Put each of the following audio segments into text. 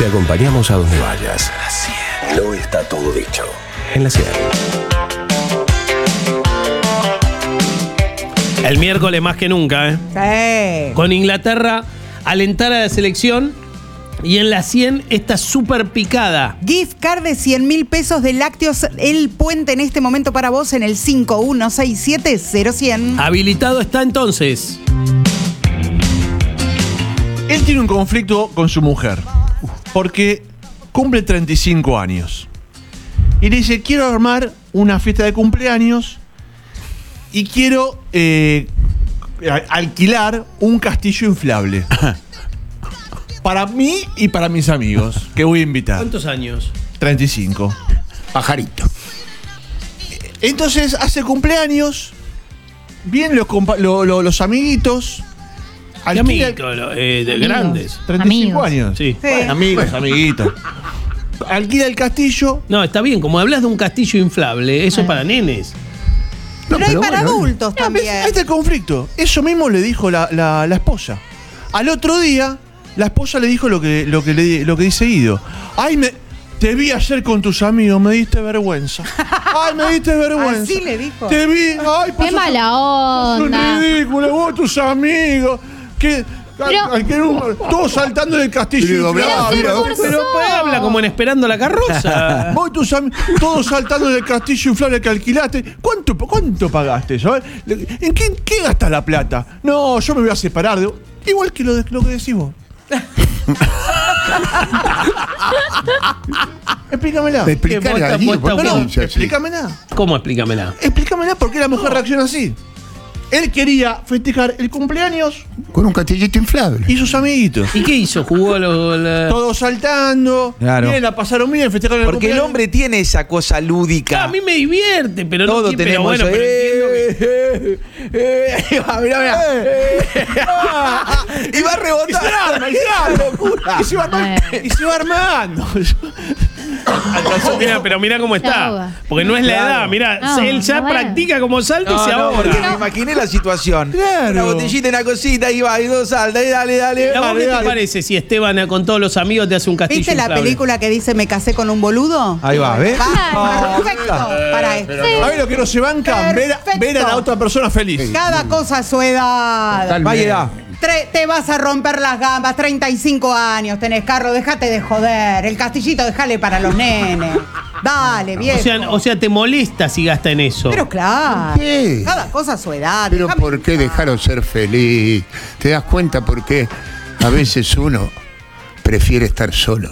Te acompañamos a donde vayas. No está todo dicho. En la 100. El miércoles más que nunca, Sí. Con Inglaterra alentar a la selección y en la 100 está súper picada. Gift card de 100.000 pesos de Lácteos El Puente en este momento para vos en el 5167-0100. Habilitado está entonces. Él tiene un conflicto con su mujer porque cumple 35 años. Y le dice, quiero armar una fiesta de cumpleaños y quiero alquilar un castillo inflable. Para mí y para mis amigos, que voy a invitar. ¿Cuántos años? 35. Pajarito. Entonces hace cumpleaños, vienen los amiguitos. ¿Qué alquila- amigos? De grandes. 35 Amigos. años. Sí. Bueno, amigos, amiguitos. Alquila el castillo. No, está bien. Como hablas de un castillo inflable, eso es para nenes. Pero hay para adultos también. Ahí está el conflicto. Eso mismo le dijo la esposa. Al otro día, la esposa le dijo lo que dice Guido. Ay, te vi ayer con tus amigos, me diste vergüenza. Ay, me diste vergüenza. Así le dijo. Te vi, ay, Qué mala onda. Son ridículos, vos, tus amigos. Todos saltando del castillo. Pero habla como en Esperando la Carroza. Vos y tus amigos, todos saltando del castillo inflable que alquilaste. ¿Cuánto pagaste? ¿Sabes? ¿En qué gastas la plata? No, yo me voy a separar. Igual que lo que decís vos. Explícamela. Explícamela. Explícamela. ¿Cómo explícamela? Explícamela por qué la mujer reacciona así. Él quería festejar el cumpleaños Con un castillito inflable. y sus amiguitos. ¿Y qué hizo? ¿Jugó Todos saltando. Claro. Bien, la pasaron bien, festejaron el Porque el cumpleaños. hombre tiene esa cosa lúdica. A mí me divierte, pero Todo no pero tenemos bueno, eso. pero entiendo que- Mirá. Y va a rebotar. Y se va armando. Pero mira cómo Se está. ahoga. Porque no es la Claro. edad. Mirá, No, él ya no es. practica como salta y se Porque ahoga. me imaginé la situación. Claro. Una botellita, una cosita, y va, y dos salta, y dale. ¿A vos qué te dale. parece si Esteban con todos los amigos te hace un castillo ¿Viste la inflable? película que dice Me casé con un boludo? Ahí va, ¿ves? Perfecto para esto. ¿Sabes lo que no se banca? Perfecto. Ver a la otra persona feliz. Cada cosa a su edad. Totalmente. Vaya edad. Te vas a romper las gambas, 35 años tenés, Carlos, déjate de joder. El castillito dejale para los nenes. Dale, viejo. O sea, te molesta si gasta en eso. Pero claro, ¿Qué? cada cosa a su edad. Pero déjame ¿por qué en paz. dejaron ser feliz? ¿Te das cuenta por qué a veces uno prefiere estar solo?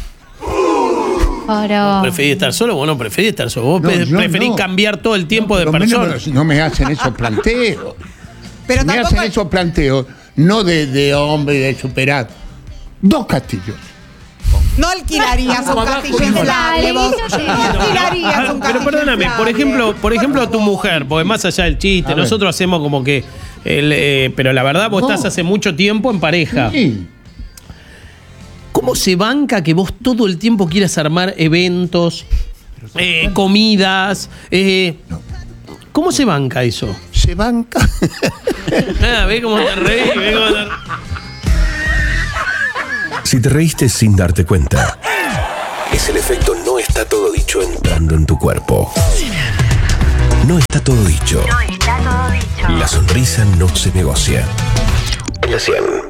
Pero ¿Preferís estar solo? Bueno, preferís estar solo. Vos No, yo preferís no. cambiar todo el tiempo de Por lo menos persona. no me hacen esos planteos. Pero Me tampoco. hacen esos planteos, no de hombre y de superar. 2 castillos. No alquilarías un castillo inflable, vos. No alquilarías un castillo Pero perdóname, inflable. por ejemplo, a tu mujer, porque más allá del chiste, A ver. nosotros hacemos como que. Pero la verdad, vos estás hace mucho tiempo en pareja. Sí. ¿Cómo se banca que vos todo el tiempo quieras armar eventos, comidas? ¿Cómo se banca eso? Se banca. Ve cómo te reís, ve cómo te... Si te reíste sin darte cuenta, es el efecto No está todo dicho entrando en tu cuerpo. No está todo dicho. La sonrisa no se negocia. En la 100.